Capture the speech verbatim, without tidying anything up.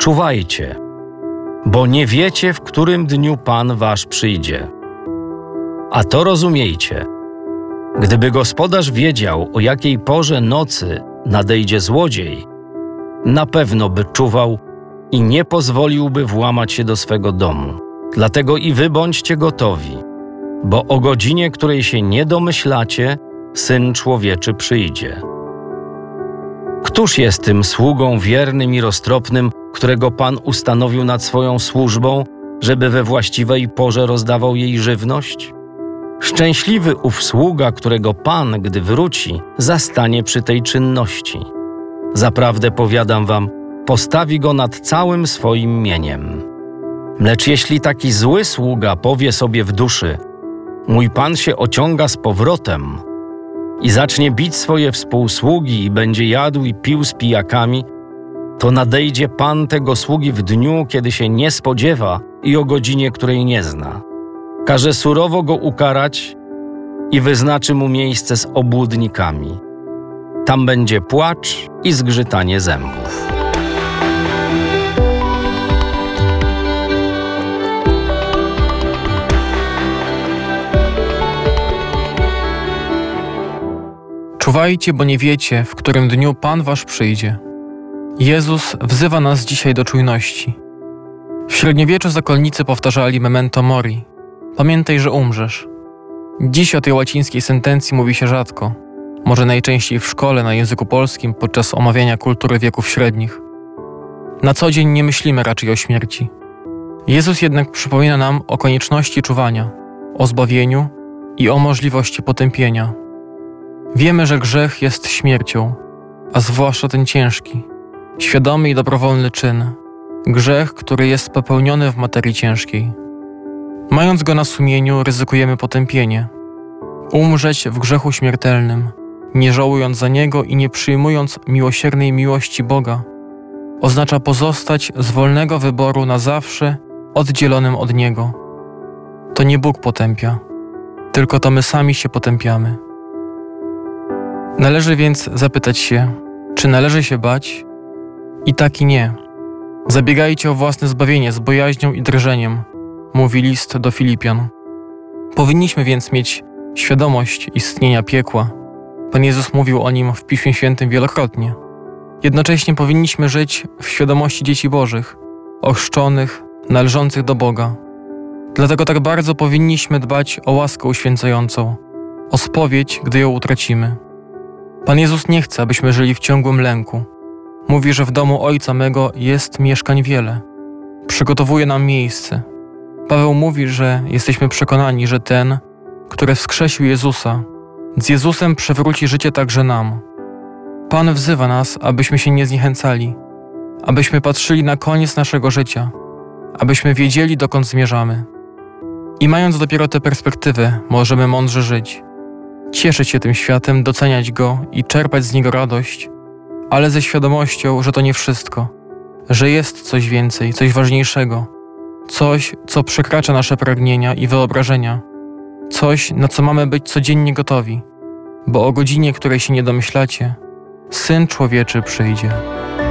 Czuwajcie, bo nie wiecie, w którym dniu Pan wasz przyjdzie. A to rozumiejcie, gdyby gospodarz wiedział, o jakiej porze nocy nadejdzie złodziej, na pewno by czuwał i nie pozwoliłby włamać się do swego domu. Dlatego i wy bądźcie gotowi, bo o godzinie, której się nie domyślacie, Syn Człowieczy przyjdzie. Któż jest tym sługą wiernym i roztropnym, którego Pan ustanowił nad swoją służbą, żeby we właściwej porze rozdawał jej żywność? Szczęśliwy ów sługa, którego Pan, gdy wróci, zastanie przy tej czynności. Zaprawdę powiadam wam, postawi go nad całym swoim mieniem. Lecz jeśli taki zły sługa powie sobie w duszy: mój Pan się ociąga z powrotem, i zacznie bić swoje współsługi i będzie jadł i pił z pijakami, to nadejdzie Pan tego sługi w dniu, kiedy się nie spodziewa i o godzinie, której nie zna. Każe surowo go ukarać i wyznaczy mu miejsce z obłudnikami. Tam będzie płacz i zgrzytanie zębów. Czuwajcie, bo nie wiecie, w którym dniu Pan wasz przyjdzie. Jezus wzywa nas dzisiaj do czujności. W średniowieczu zakonnicy powtarzali memento mori. Pamiętaj, że umrzesz. Dziś o tej łacińskiej sentencji mówi się rzadko. Może najczęściej w szkole na języku polskim podczas omawiania kultury wieków średnich. Na co dzień nie myślimy raczej o śmierci. Jezus jednak przypomina nam o konieczności czuwania, o zbawieniu i o możliwości potępienia. Wiemy, że grzech jest śmiercią, a zwłaszcza ten ciężki, świadomy i dobrowolny czyn. Grzech, który jest popełniony w materii ciężkiej. Mając go na sumieniu, ryzykujemy potępienie. Umrzeć w grzechu śmiertelnym, nie żałując za niego i nie przyjmując miłosiernej miłości Boga, oznacza pozostać z wolnego wyboru na zawsze oddzielonym od Niego. To nie Bóg potępia, tylko to my sami się potępiamy. Należy więc zapytać się, czy należy się bać? I tak i nie. Zabiegajcie o własne zbawienie z bojaźnią i drżeniem, mówi list do Filipian. Powinniśmy więc mieć świadomość istnienia piekła. Pan Jezus mówił o nim w Piśmie Świętym wielokrotnie. Jednocześnie powinniśmy żyć w świadomości dzieci Bożych, ochrzczonych, należących do Boga. Dlatego tak bardzo powinniśmy dbać o łaskę uświęcającą, o spowiedź, gdy ją utracimy. Pan Jezus nie chce, abyśmy żyli w ciągłym lęku. Mówi, że w domu Ojca mego jest mieszkań wiele. Przygotowuje nam miejsce. Paweł mówi, że jesteśmy przekonani, że ten, który wskrzesił Jezusa, z Jezusem przywróci życie także nam. Pan wzywa nas, abyśmy się nie zniechęcali, abyśmy patrzyli na koniec naszego życia, abyśmy wiedzieli, dokąd zmierzamy. I mając dopiero tę perspektywę, możemy mądrze żyć, cieszyć się tym światem, doceniać go i czerpać z niego radość, ale ze świadomością, że to nie wszystko, że jest coś więcej, coś ważniejszego, coś, co przekracza nasze pragnienia i wyobrażenia, coś, na co mamy być codziennie gotowi, bo o godzinie, której się nie domyślacie, Syn Człowieczy przyjdzie.